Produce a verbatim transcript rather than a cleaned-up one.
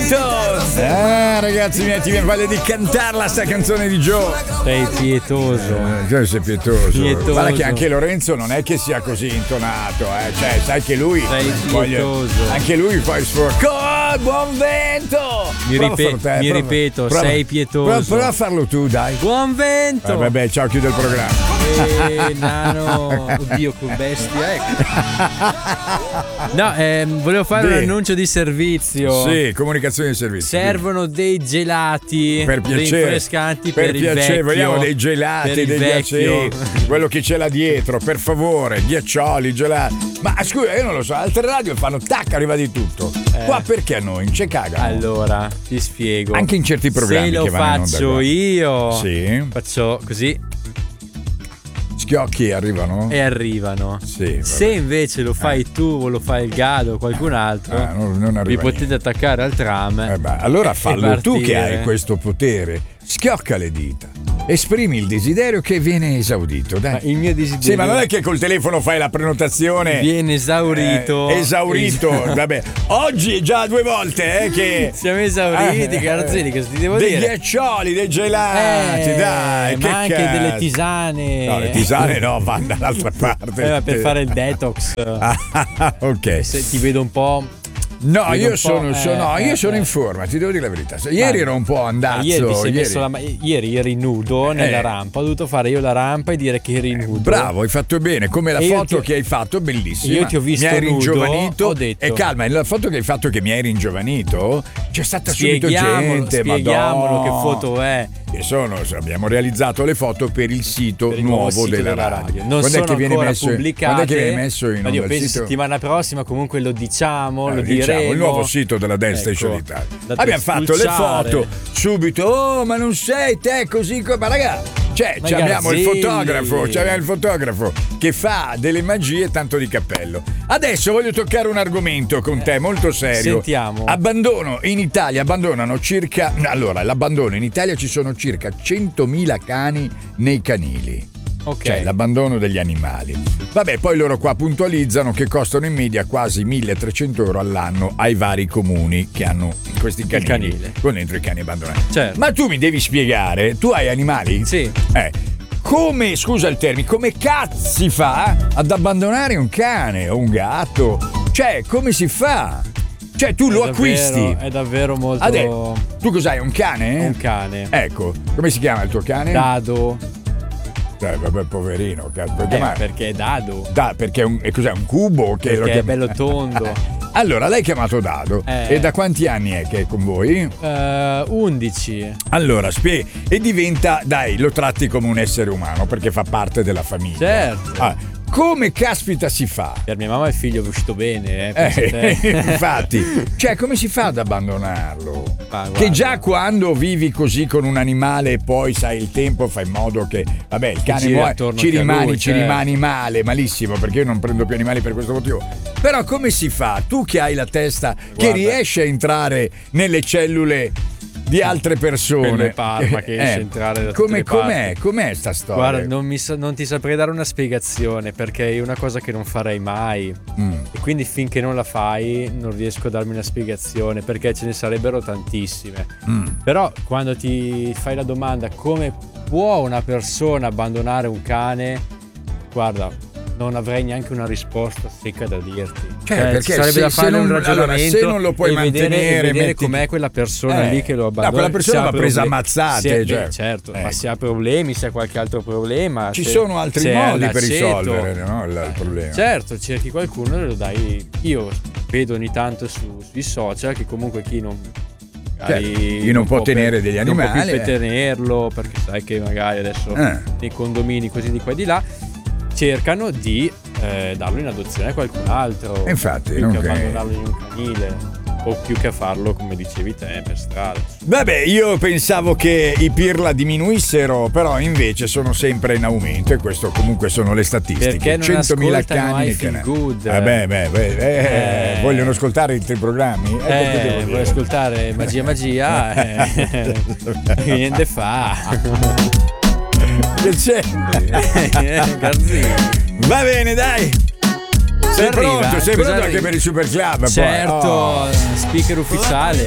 pietoso. Ah, ragazzi miei, ti viene voglia di cantarla sta canzone di Joe. Sei pietoso. Eh, Joe sei pietoso. Pietoso. Guarda che anche Lorenzo non è che sia così intonato, eh. Cioè, sai che lui Sei pietoso. Anche lui fa il suo oh, buon vento. Mi, Prova a ripe- farlo te, mi prova. ripeto, Prova. sei pietoso. Prova, prova a farlo tu, dai. Buon vento. Eh, vabbè, ciao, chiudo il programma. Eh, nano, oddio, che bestia, ecco. No, ehm, volevo fare Dì. un annuncio di servizio. Sì, comunicazione di servizio. Servono dei gelati, Per dei piacere, rinfrescanti per per, il piacere, vecchio, vogliamo dei gelati, per il dei vecchio. ghiaccioli, quello che c'è là dietro, per favore, ghiaccioli, gelati. Ma scusa, io non lo so, altre radio fanno tac, arriva di tutto. Eh. Qua perché a noi? Non ci cagano. Allora, ti spiego. Anche in certi programmi Se lo che vanno in onda faccio qua. io, Sì. faccio così Schiocchi arrivano? e arrivano. Sì, vabbè. Se invece lo fai tu o lo fai il Gado o qualcun altro, Ah, non, non vi arriva potete niente. attaccare al tram. Eh beh, allora e fallo tu che partire. hai questo potere. Schiocca le dita. Esprimi il desiderio che viene esaudito, dai. Ma il mio desiderio Sì, ma non è che col telefono fai la prenotazione. viene esaurito. Eh, esaurito, Es- vabbè. Oggi è già due volte eh, che. Siamo esauriti, Eh, Garzini, che ti devo dei dire? ghiaccioli, dei gelati, Eh, dai. ma che anche cazzo. delle tisane. No, le tisane no, vanno dall'altra parte. Eh, ma per fare il detox. Ah, ok. Se ti vedo un po'. No, vedo io un sono, po', sono- eh, io eh, sono eh. in forma, ti devo dire la verità. Ieri Ma- ero un po' Ma andazzo. ieri ti sei ieri- messo la ma- ieri eri nudo nella Eh. rampa, ho dovuto fare io la rampa e dire che eri nudo. Bravo, hai fatto bene, come la E io foto ti ho- che hai fatto, bellissima. io ti ho visto mi hai nudo, ringiovanito. ho detto- E calma, la foto che hai fatto che mi hai ringiovanito, c'è stata subito Spieghiamolo, gente, spieghiamolo Madonna. che foto è. Che sono, abbiamo realizzato le foto per il sito Per il nuovo nuovo sito della, della radio. radio. Non quando sono è che viene ancora messo, pubblicate. quando è che viene messo in Ma onda io il penso sito? settimana prossima comunque lo diciamo, Eh, lo diciamo, diremo. il nuovo sito della Dance Ecco, Station Italia. da Abbiamo fatto le spulciare. foto subito. Oh, ma non sei te così come. Ma raga, cioè, Ma ci abbiamo il Garzilli. fotografo, ci abbiamo il fotografo che fa delle magie tanto di cappello. Adesso voglio toccare un argomento con te molto serio. Sentiamo. Abbandono in Italia, abbandonano circa. Allora, l'abbandono in Italia ci sono circa centomila cani nei canili. Ok. Cioè l'abbandono degli animali. Vabbè, poi loro qua puntualizzano che costano in media quasi milletrecento euro all'anno ai vari comuni che hanno questi canili. canile. Con dentro i cani abbandonati. Certo. Ma tu mi devi spiegare, tu hai animali? Sì. Eh. Come, scusa il termine, come cazzo si fa ad abbandonare un cane o un gatto? Cioè, come si fa? Cioè, tu È lo davvero- acquisti. È davvero molto. Adesso, tu cos'hai, un cane? Un cane. Ecco, come si chiama il tuo cane? Dado. Eh, vabbè, poverino, cazzo. Eh, Perché, ma- perché è Dado. Da, perché è un, e cos'è, un cubo? Che lo Perché è chiam- bello tondo. Allora, l'hai chiamato Dado. Eh. E da quanti anni è che è con voi? Eh, undici. Allora, spie- e diventa, dai, lo tratti come un essere umano perché fa parte della famiglia. Certo. Ah, come caspita si fa? Per mia mamma il figlio è uscito bene, eh, pensa Eh, te. infatti, cioè come si fa ad abbandonarlo? Ma Che guarda. già quando vivi così con un animale e poi sai il tempo fai in modo che vabbè il cane giri muore, attorno ci anche a rimani, lui, ci certo. rimani male, malissimo perché io non prendo più animali per questo motivo. Però come si fa? Tu che hai la testa che Guarda. riesce a entrare nelle cellule di altre persone. Pelle Parma che riesce a entrare da tutte come, le com'è? parti. Com'è sta storia? Guarda, non, mi sa- non ti saprei dare una spiegazione perché è una cosa che non farei mai. Mm. E quindi finché non la fai non riesco a darmi una spiegazione perché ce ne sarebbero tantissime. Mm. Però quando ti fai la domanda come può una persona abbandonare un cane, guarda, non avrei neanche una risposta secca da dirti. Cioè, Cioè, perché ci sarebbe se- da se fare non- un allora, ragionamento se non lo puoi e vedere, e mantenere, vedere metti- com'è quella persona Eh. lì che lo abbandona. No, quella persona Se ha va presa a problemi- mazzate, se ha- cioè. beh, certo, Eh. ma se ha problemi, se ha qualche altro problema. Ci se- sono altri se ha modi per l'aceto. risolvere, no, il, il problema. Certo, cerchi qualcuno e lo dai. Io vedo ogni tanto su- sui social che comunque chi non. magari Certo, chi non può tenere degli non può animali, più eh. tenerlo perché sai che magari adesso Eh. nei condomini così di qua e di là cercano di eh, darlo in adozione a qualcun altro. E infatti, più non che che- abbandonarlo in un canile o più che farlo come dicevi te per strada. Vabbè, io pensavo che i pirla diminuissero, però invece sono sempre in aumento e questo comunque sono le statistiche. Perché non centomila ascoltano cani I nei Feel canali. Good. Vabbè, beh, beh, eh, Eh. vogliono ascoltare i tuoi programmi? Eh, che Eh, devo vuoi dire? ascoltare magia magia? Eh, niente fa. Che c'è? Eh, Garzini. Va bene, dai. Sei Arriva, pronto? Sei cosa pronto anche arriva? per il Super Club? poi? Certo, Oh. speaker ufficiale.